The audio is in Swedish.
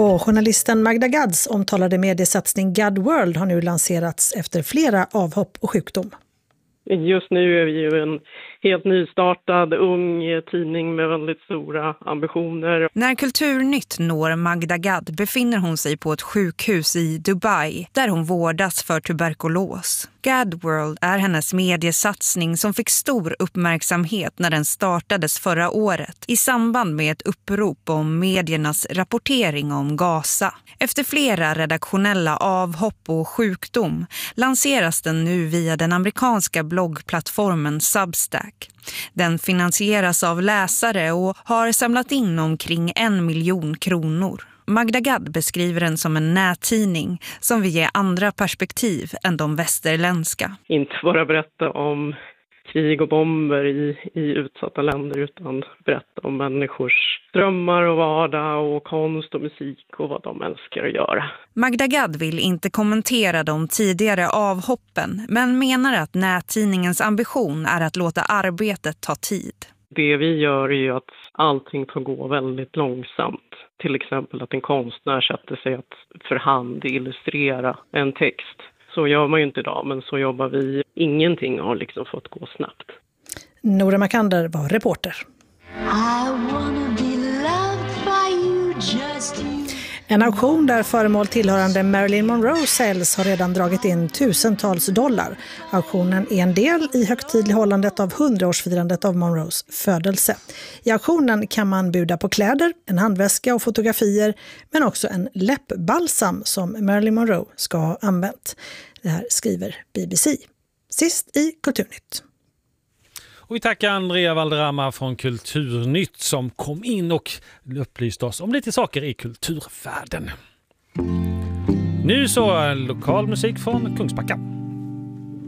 Och journalisten Magda Gads omtalade mediesatsning God World har nu lanserats efter flera avhopp och sjukdom. Just nu är vi ju en helt nystartad, ung tidning med väldigt stora ambitioner. När Kulturnytt når Magda Gad befinner hon sig på ett sjukhus i Dubai där hon vårdas för tuberkulos. God World är hennes mediesatsning som fick stor uppmärksamhet när den startades förra året i samband med ett upprop om mediernas rapportering om Gaza. Efter flera redaktionella avhopp och sjukdom lanseras den nu via den amerikanska bloggplattformen Substack. Den finansieras av läsare och har samlat in omkring 1 miljon kronor. Magda Gad beskriver den som en nättidning som vill ge andra perspektiv än de västerländska. Inte bara berätta om krig och bomber i utsatta länder utan berätta om människors drömmar och vardag och konst och musik och vad de älskar att göra. Magda Gad vill inte kommentera de tidigare avhoppen men menar att nättidningens ambition är att låta arbetet ta tid. Det vi gör är ju att allting får gå väldigt långsamt. Till exempel att en konstnär sätter sig att för hand illustrera en text. Så gör man ju inte idag, men så jobbar vi. Ingenting har liksom fått gå snabbt. Nora Makander var reporter. En auktion där föremål tillhörande Marilyn Monroe säljs har redan dragit in tusentals dollar. Auktionen är en del i högtidlighållandet av 100-årsfirandet av Monroes födelse. I auktionen kan man buda på kläder, en handväska och fotografier, men också en läppbalsam som Marilyn Monroe ska ha använt. Det här skriver BBC. Sist i Kulturnytt. Och vi tackar Andrea Valderrama från Kulturnytt som kom in och upplyste oss om lite saker i kulturvärlden. Nu så lokal musik från Kungsbacka.